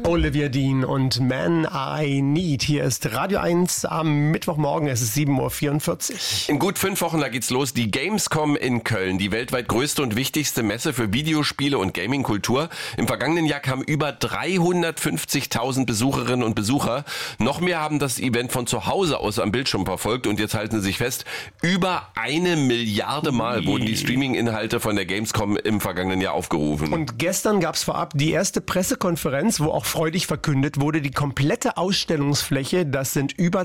Olivia Dean und Man I Need. Hier ist Radio 1 am Mittwochmorgen, es ist 7.44 Uhr. In gut 5 Wochen, da geht's los. Die Gamescom in Köln, die weltweit größte und wichtigste Messe für Videospiele und Gaming-Kultur. Im vergangenen Jahr kamen über 350.000 Besucherinnen und Besucher. Noch mehr haben das Event von zu Hause aus am Bildschirm verfolgt und jetzt halten sie sich fest, über 1 Milliarde Mal wurden die Streaming-Inhalte von der Gamescom im vergangenen Jahr aufgerufen. Und gestern gab's vorab die erste Pressekonferenz, wo auch freudig verkündet wurde, die komplette Ausstellungsfläche, das sind über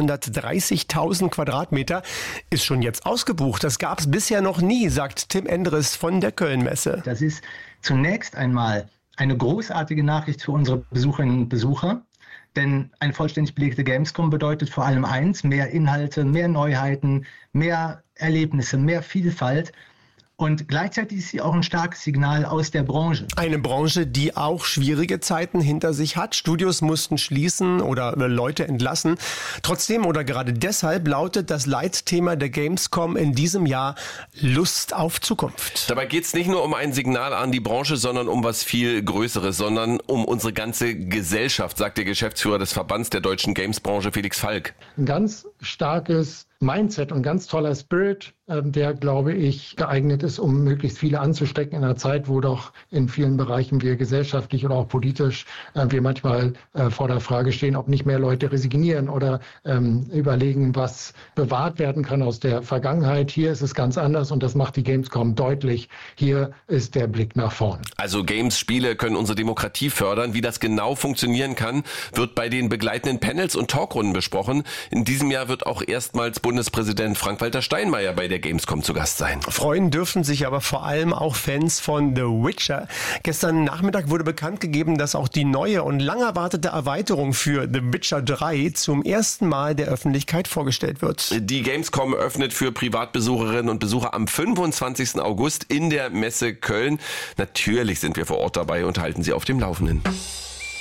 230.000 Quadratmeter, ist schon jetzt ausgebucht. Das gab's bisher noch nie, sagt Tim Endres von der Köln-Messe. Das ist zunächst einmal eine großartige Nachricht für unsere Besucherinnen und Besucher. Denn eine vollständig belegte Gamescom bedeutet vor allem eins: mehr Inhalte, mehr Neuheiten, mehr Erlebnisse, mehr Vielfalt. Und gleichzeitig ist sie auch ein starkes Signal aus der Branche. Eine Branche, die auch schwierige Zeiten hinter sich hat. Studios mussten schließen oder Leute entlassen. Trotzdem oder gerade deshalb lautet das Leitthema der Gamescom in diesem Jahr Lust auf Zukunft. Dabei geht's nicht nur um ein Signal an die Branche, sondern um was viel Größeres, sondern um unsere ganze Gesellschaft, sagt der Geschäftsführer des Verbands der deutschen Gamesbranche, Felix Falk. Ein ganz starkes Mindset und ganz toller Spirit, der, glaube ich, geeignet ist, um möglichst viele anzustecken in einer Zeit, wo doch in vielen Bereichen wir gesellschaftlich oder auch politisch wir manchmal vor der Frage stehen, ob nicht mehr Leute resignieren oder überlegen, was bewahrt werden kann aus der Vergangenheit. Hier ist es ganz anders und das macht die Gamescom deutlich. Hier ist der Blick nach vorn. Also Games, Spiele können unsere Demokratie fördern. Wie das genau funktionieren kann, wird bei den begleitenden Panels und Talkrunden besprochen. In diesem Jahr wird auch erstmals Bundespräsident Frank-Walter Steinmeier bei der Gamescom zu Gast sein. Freuen dürfen sich aber vor allem auch Fans von The Witcher. Gestern Nachmittag wurde bekannt gegeben, dass auch die neue und lang erwartete Erweiterung für The Witcher 3 zum ersten Mal der Öffentlichkeit vorgestellt wird. Die Gamescom öffnet für Privatbesucherinnen und Besucher am 25. August in der Messe Köln. Natürlich sind wir vor Ort dabei und halten Sie auf dem Laufenden.